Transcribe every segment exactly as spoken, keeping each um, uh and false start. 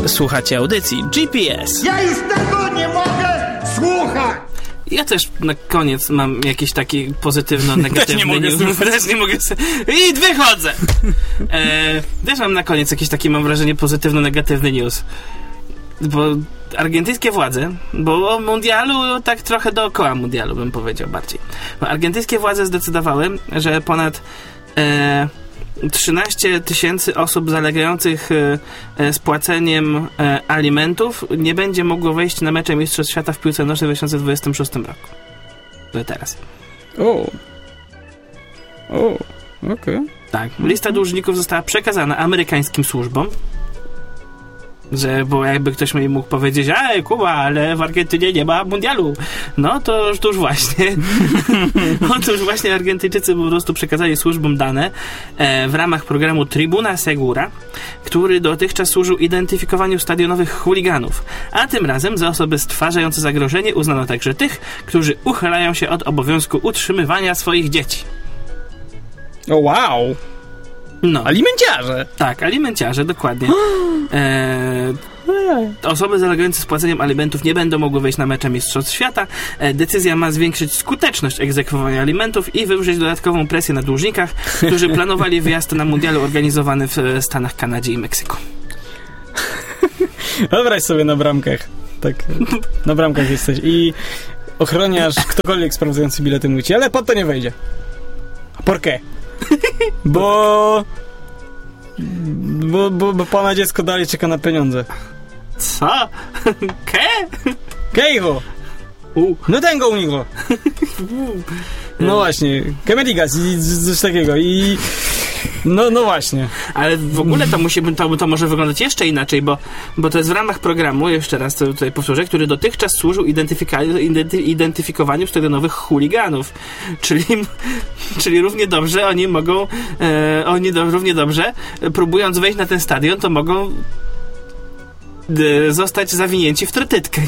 Słuchacie audycji G P S. Ja już tego nie mogę słuchać! Ja też na koniec mam jakiś taki pozytywno-negatywny Też nie mogę news. Też nie mogę s- I wychodzę! E, też mam na koniec jakiś taki, mam wrażenie, pozytywno-negatywny news. Bo argentyńskie władze, bo o mundialu tak trochę dookoła mundialu bym powiedział bardziej. Bo argentyńskie władze zdecydowały, że ponad e, trzynaście tysięcy osób zalegających e, spłaceniem e, alimentów nie będzie mogło wejść na mecze Mistrzostw Świata w piłce nożnej w dwa tysiące dwudziestym szóstym roku. To teraz. O. O. Okej. Okay. Tak. Lista dłużników została przekazana amerykańskim służbom. Że, bo jakby ktoś mi mógł powiedzieć, ej, Kuba, ale w Argentynie nie ma mundialu. No to już, to już właśnie. Otóż właśnie Argentyńczycy po prostu przekazali służbom dane e, w ramach programu Tribuna Segura, który dotychczas służył identyfikowaniu stadionowych chuliganów. A tym razem za osoby stwarzające zagrożenie uznano także tych, którzy uchylają się od obowiązku utrzymywania swoich dzieci. O wow! No. Alimenciarze! Tak, alimenciarze, dokładnie. E, osoby zalegające spłaceniem alimentów nie będą mogły wejść na mecze Mistrzostw Świata. E, decyzja ma zwiększyć skuteczność egzekwowania alimentów i wywrzeć dodatkową presję na dłużnikach, którzy planowali wyjazd na mundialu organizowany w Stanach, Kanadzie i Meksyku. Wyobraź sobie na bramkach. Tak, na bramkach jesteś i ochroniarz, ktokolwiek sprawdzający bilety mówi ci, ale po to nie wejdzie. A por qué? Bo... Bo, bo, bo pana dziecko dalej czeka na pieniądze. Co? Ke? ¿Qué hijo? U. No tengo un hijo. No właśnie. ¿Qué me digas? I coś takiego. I... No, no właśnie. Ale w ogóle to musi to, to może wyglądać jeszcze inaczej, bo, bo to jest w ramach programu, jeszcze raz to tutaj powtórzę, który dotychczas służył identyfika- identy- identyfikowaniu stadionowych chuliganów. Czyli, czyli równie dobrze oni mogą e, oni do, równie dobrze, próbując wejść na ten stadion, to mogą e, zostać zawinięci w trytytkę.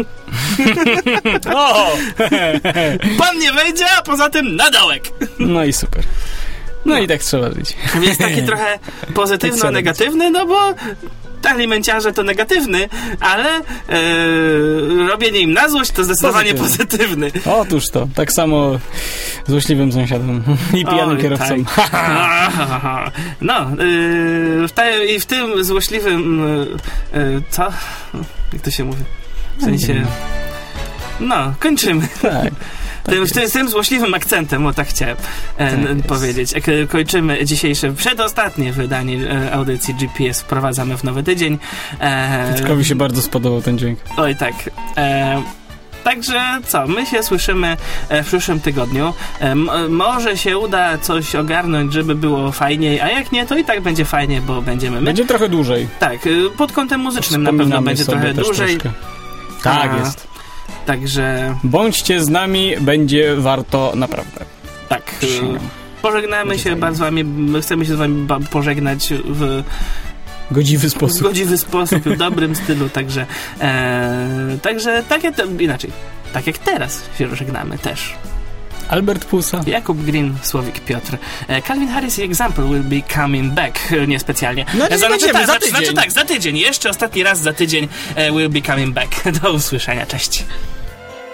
O! Pan nie wejdzie, a poza tym na dołek. No i super. No, no i tak trzeba żyć. Więc taki trochę pozytywno-negatywny, no bo alimenciarze to negatywny, ale e, robienie im na złość to zdecydowanie pozytywny. pozytywny. Otóż to. Tak samo złośliwym sąsiadem i pijanym Oj, kierowcą. Tak. No, y, w, te, i w tym złośliwym y, y, co? Jak to się mówi? W sensie... No, kończymy. Tak. Tym, tym, tym złośliwym akcentem, o tak chciałem e, tak n- powiedzieć. E, kończymy dzisiejsze, przedostatnie wydanie e, audycji G P S. Wprowadzamy w nowy tydzień. E, Piotrkowi się bardzo spodobał ten dźwięk. Oj, tak. E, Także co, my się słyszymy w przyszłym tygodniu. M- może się uda coś ogarnąć, żeby było fajniej, a jak nie, to i tak będzie fajnie, bo będziemy my. Będzie trochę dłużej. Tak, pod kątem muzycznym na pewno będzie trochę dłużej. Troszkę. Tak a, jest. Także... Bądźcie z nami, będzie warto naprawdę. Tak. Pożegnamy będzie się fajnie. bardzo z wami, chcemy się z wami pożegnać w... godziwy sposób. W godziwy sposób, w dobrym stylu, także e, także tak jak, inaczej, tak jak teraz się żegnamy też. Albert Pusa, Jakub Green, Słowik Piotr. E, Calvin Harris i Example will be coming back. E, niespecjalnie. No nie znaczy, tak, za znaczy, tydzień. znaczy tak, za tydzień. Jeszcze ostatni raz za tydzień e, will be coming back. Do usłyszenia. Cześć.